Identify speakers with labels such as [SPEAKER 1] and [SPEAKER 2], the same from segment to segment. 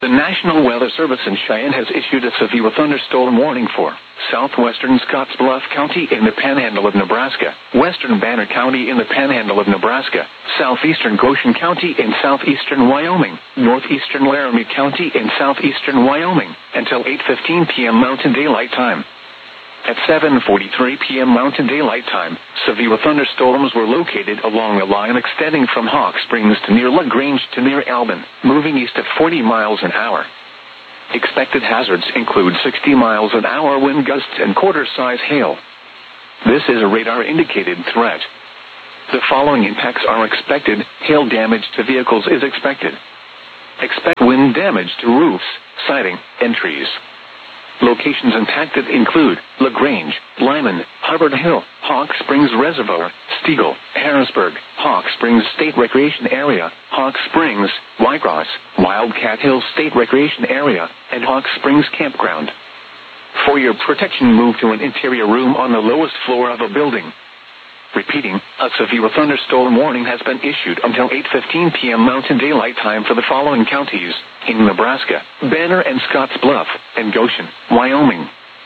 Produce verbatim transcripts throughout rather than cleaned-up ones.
[SPEAKER 1] The National Weather Service in Cheyenne has issued a severe thunderstorm warning for southwestern Scottsbluff County in the Panhandle of Nebraska, western Banner County in the Panhandle of Nebraska, southeastern Goshen County in southeastern Wyoming, northeastern Laramie County in southeastern Wyoming, until eight fifteen p m Mountain Daylight Time. At seven forty-three p m Mountain Daylight Time, severe thunderstorms were located along a line extending from Hawk Springs to near LaGrange to near Albin, moving east at forty miles an hour. Expected hazards include sixty miles an hour wind gusts and quarter-size hail. This is a radar-indicated threat. The following impacts are expected. Hail damage to vehicles is expected. Expect wind damage to roofs, siding, and trees. Locations impacted include LaGrange, Lyman, Hubbard Hill, Hawk Springs Reservoir, Stegall, Harrisburg, Hawk Springs State Recreation Area, Hawk Springs, Whitecross, Wildcat Hill State Recreation Area, and Hawk Springs Campground. For your protection, move to an interior room on the lowest floor of a building. Repeating, a severe thunderstorm warning has been issued until eight fifteen p m Mountain Daylight Time for the following counties in Nebraska: Banner and Scottsbluff, and Goshen, Wyoming.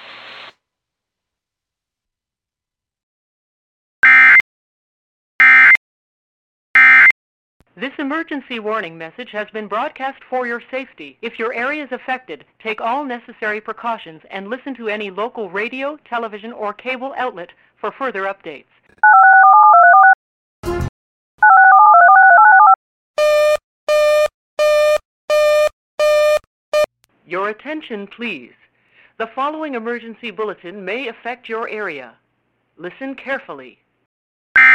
[SPEAKER 2] This emergency warning message has been broadcast for your safety. If your area is affected, take all necessary precautions and listen to any local radio, television, or cable outlet for further updates. Your attention, please. The following emergency bulletin may affect your area. Listen carefully.